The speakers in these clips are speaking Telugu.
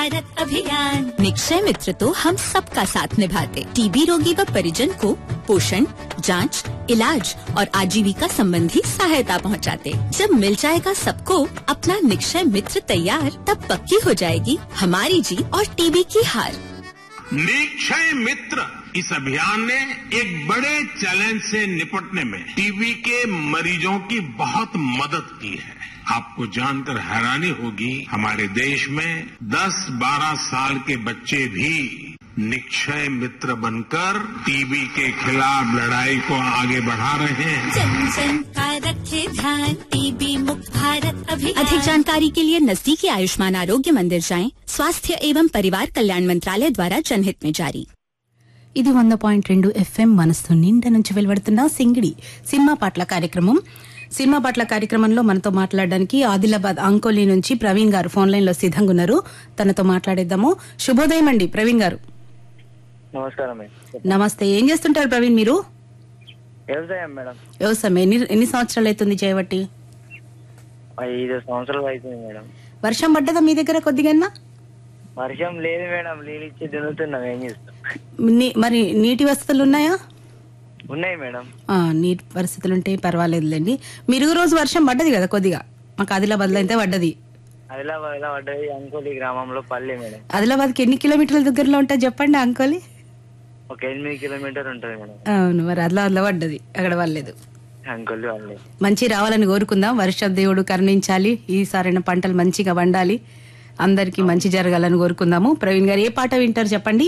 भारत अभियान। निक्षय मित्र तो हम सबका साथ निभाते, टीबी रोगी व परिजन को पोषण, जांच, इलाज और आजीविका संबंधी सहायता पहुंचाते। जब मिल जाएगा सबको अपना निक्षय मित्र तैयार, तब पक्की हो जाएगी हमारी जीत और टीबी की हार। निक्षय मित्र इस अभियान ने एक बड़े चैलेंज से निपटने में टीबी के मरीजों की बहुत मदद की है। आपको जानकर हैरानी होगी, हमारे देश में 10-12 साल के बच्चे भी निक्षय मित्र बनकर टीबी के खिलाफ लड़ाई को आगे बढ़ा रहे हैं। जन जन का रखे ध्यान, टीबी मुक्त भारत अभियान। अधिक जानकारी के लिए नजदीकी आयुष्मान आरोग्य मंदिर जाएं। स्वास्थ्य एवं परिवार कल्याण मंत्रालय द्वारा जनहित में जारी। ఇది 100.2 FM మనసు నిండా నుంచి వెలువడుతున్న సింగిడి సినిమా పాటల కార్యక్రమం. సినిమా పాటల కార్యక్రమంలో మనతో మాట్లాడడానికి ఆదిలాబాద్ అంకోలి నుంచి ప్రవీణ్ గారు ఫోన్ లైన్ లో సిద్ధంగా ఉన్నారు. తనతో మాట్లాడేద్దాము. శుభోదయం అండి ప్రవీణ్ గారు. నమస్కారం. నమస్తే. ఏం చేస్తుంటారు ప్రవీణ్ మీరు? వ్యవసాయం మేడం. వ్యవసాయం ఎన్ని సంవత్సరాలు అవుతుంది చేయబట్టి? 5 సంవత్సరాలు అవుతుంది మేడం. వర్షం పడ్డదా మీ దగ్గర కొద్దిగా? వర్షం లేదు మేడం, నీళ్ళు ఇచ్చి దున్నుతున్నాం. ఏం చేస్తాం మరి? నీటి వసతులు ఉన్నాయా? ఉన్నాయి మేడం. నీటి పరిస్థితులు ఉంటే పర్వాలేదులేండి. మీరు రోజు వర్షం పడ్డది కదా కొద్దిగా, మాకు ఆదిలాబాద్ లో అయితే పడ్డది. ఆదిలాబాద్ లో పడ్డది. అంకోలి గ్రామంలో పల్లె మేడం. ఆదిలాబాద్ కి ఎన్ని కిలోమీటర్ల దగ్గరలో ఉంటుంది చెప్పండి అంకోలి? ఒక 8 కిలోమీటర్ ఉంటుంది మేడం. అవును, మరి ఆదిలాబాద్ లో పడ్డది, అక్కడ పడలేదు. అంకోలి వాళ్ళే. మంచి రావాలని కోరుకుందాం. వర్ష దేవుడు కరుణించాలి, ఈసారైన పంటలు మంచిగా వండాలి, అందరికి మంచి జరగాలని కోరుకుందాము. ప్రవీణ్ గారు ఏ పాట వింటారు చెప్పండి?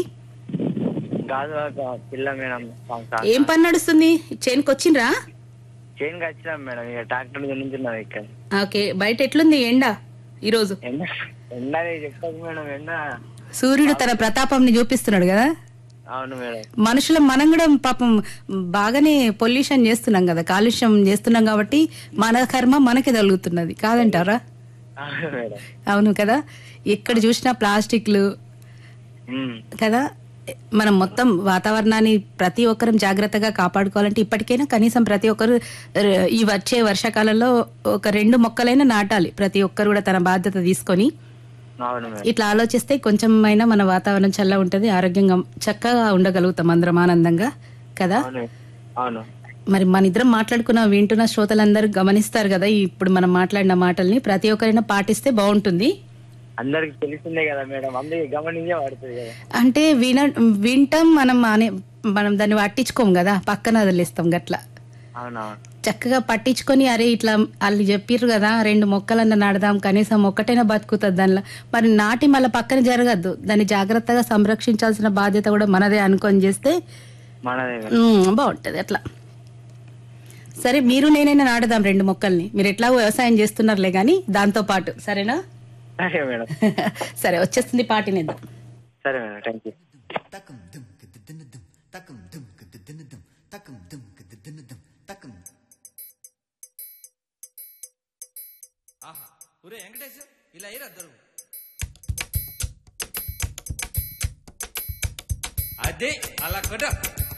పిల్ల మేడం. ఏం పని నడుస్తుంది? చేనుకి వచ్చిండ్రా? చేనుకి వచ్చినాం మేడం, ఇక ట్రాక్టర్ దున్నుతున్నాం ఇక్కడ. ఓకే, బయట ఎట్లుంది ఎండ ఈరోజు? ఎండ చెప్పదు మేడం, ఎండ. సూర్యుడు తన ప్రతాపం చూపిస్తున్నాడు కదా. అవును మేడం. మనుషులం మనం కూడా పాపం బాగానే పొల్యూషన్ చేస్తున్నాం కదా, కాలుష్యం చేస్తున్నాం కాబట్టి మన కర్మ మనకే తగులుతున్నది కాదంటారా? అవును కదా. ఎక్కడ చూసినా ప్లాస్టిక్లు కదా. మనం మొత్తం వాతావరణాన్ని ప్రతి ఒక్కరం జాగ్రత్తగా కాపాడుకోవాలంటే ఇప్పటికైనా కనీసం ప్రతి ఒక్కరు ఈ వచ్చే వర్షాకాలంలో ఒక 2 మొక్కలైనా నాటాలి. ప్రతి ఒక్కరు కూడా తన బాధ్యత తీసుకొని ఇట్లా ఆలోచిస్తే కొంచెం అయినా మన వాతావరణం చల్ల ఉంటది, ఆరోగ్యంగా చక్కగా ఉండగలుగుతాం అందరం ఆనందంగా కదా. మరి మన ఇద్దరం మాట్లాడుకున్న వింటున్న శ్రోతలందరూ గమనిస్తారు కదా, ఇప్పుడు మనం మాట్లాడిన మాటల్ని ప్రతి ఒక్కరైనా పాటిస్తే బాగుంటుంది. అందరికి తెలిసిందే కదా మేడం, అందరికి గమనించే పడుతుంది కదా. అంటే వింటాం మనం దాన్ని పట్టించుకోం కదా, పక్కన వదిలేస్తాం గట్లా. చక్కగా పట్టించుకొని అరే ఇట్లా వాళ్ళు చెప్పిర్రు కదా 2 మొక్కలన్నా నాడదాం, కనీసం ఒక్కటైనా బతుకుతుంది దానిలో. మరి నాటి మళ్ళీ పక్కన జరగద్దు, దాన్ని జాగ్రత్తగా సంరక్షించాల్సిన బాధ్యత కూడా మనదే అనుకొని చేస్తే బాగుంటది అట్లా. సరే, మీరు నేనైనా నాడదాం 2 మొక్కల్ని. మీరు ఎట్లా వ్యవసాయం చేస్తున్నారులే గాని దాంతో పాటు, సరేనా? సరే, వచ్చేస్తుంది పాటినేద్దాం. సరే మేడం, థ్యాంక్ యూ. ఇలా అదే అలా కొట్ట